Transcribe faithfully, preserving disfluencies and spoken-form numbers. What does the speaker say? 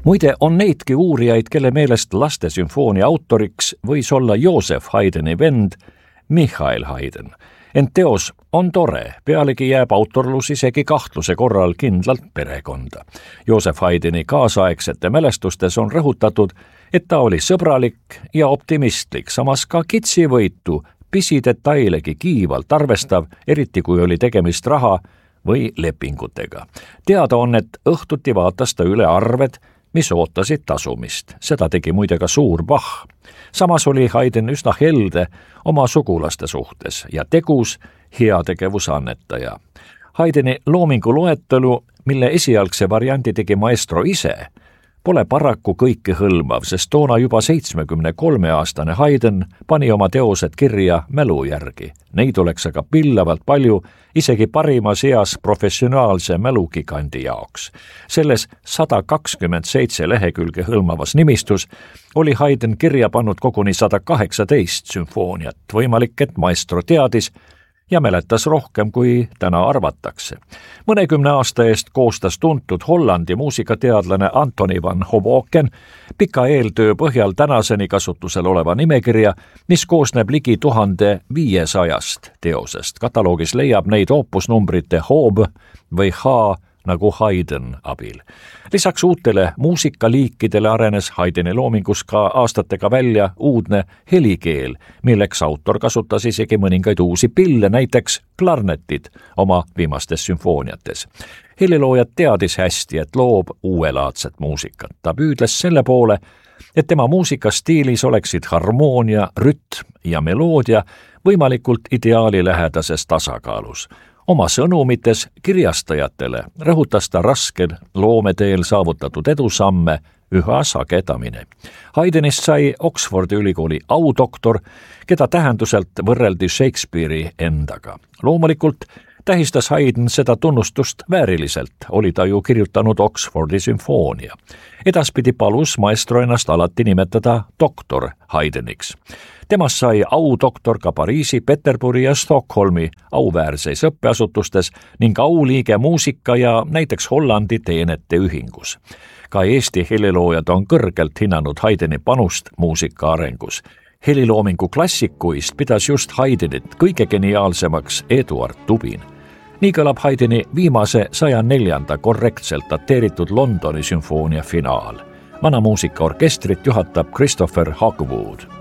Muide, on neidki uurijaid, kelle meelest lastesümfoonia autoriks võis olla Joseph Haydni vend Michael Haydn. Ent teos on tore, pealegi jääb autorlus isegi kahtluse korral kindlalt perekonda. Joseph Haydni kaasaegsete mälestustes on rõhutatud, et ta oli sõbralik ja optimistlik, samas ka kitsivõitu, pisidetailegi kiivalt arvestav, eriti kui oli tegemist raha või lepingutega. Teada on, et õhtuti vaatas ta üle arved, mis ootasid tasumist. Seda tegi muide ka suur Bach. Samas oli Haydn üsna helde oma sugulaste suhtes ja tegus heategevusannetaja. Haydni loomingu loetelu, mille esialgse variandi tegi maestro ise, pole paraku kõike hõlmav, sest toona juba seitsmekümne kolme aastane Haydn pani oma teosed kirja mälu järgi. Neid oleks aga pillavalt palju isegi parimas eas professionaalse mälugigandi jaoks. Selles sada kakskümmend seitse lehekülge hõlmavas nimistus oli Haydn kirja pannud koguni sada kaheksateist sümfooniat. Võimalik, et maestro teadis ja mäletas rohkem, kui täna arvatakse. Mõnekümne aasta eest koostas tuntud Hollandi muusikateadlane Antoni van Hoboken pika eeltöö põhjal tänaseni kasutusel oleva nimekirja, mis koosneb ligi tuhande viiesajast teosest. Kataloogis leiab neid oopusnumbrite Hob või H nagu Haydn abil. Lisaks uutele muusikaliikidele arenes Haydni loomingus ka aastatega välja uudne helikeel, milleks autor kasutas isegi mõningaid uusi pille, näiteks klarnetid oma viimastes sümfooniates. Heliloojad teadis hästi, et loob uuelaadset muusikat. Ta püüdles selle poole, et tema muusikastiilis oleksid harmoonia, rütm ja meloodia võimalikult ideaalilähedases tasakaalus. Oma sõnumites kirjastajatele rõhutas ta raskel loometeel saavutatud edusamme üha sagedamini. Haydnist sai Oxfordi ülikooli audoktor, keda tähenduselt võrreldi Shakespeare'i endaga. Loomulikult tähistas Haydn seda tunnustust vääriliselt, oli ta ju kirjutanud Oxfordi sümfoonia. Edaspidi palus maestro ennast alati nimetada doktor Haydniks. Temast sai audoktor ka Pariisi, Peterburi ja Stockholmi auväärseis õppeasutustes ning auliige muusika ja näiteks Hollandi teenete ühingus. Ka Eesti heliloojad on kõrgelt hinnanud Haydni panust muusika arengus. Heliloomingu klassikuist pidas just Haydnit kõige geniaalsemaks Eduard Tubin. Nii kõlab Haydni viimase saja neljanda korrektselt dateeritud Londoni sümfoonia finaal. Vana muusikaorkestrit juhatab Christopher Hogwood.